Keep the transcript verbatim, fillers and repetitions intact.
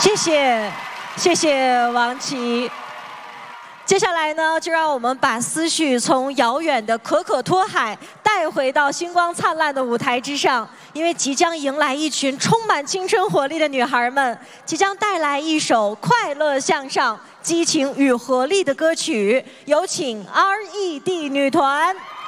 谢谢，谢谢王琦。接下来呢，就让我们把思绪从遥远的可可托海带回到星光灿烂的舞台之上，因为即将迎来一群充满青春活力的女孩们，即将带来一首快乐向上、激情与活力的歌曲，有请 R E D 女团。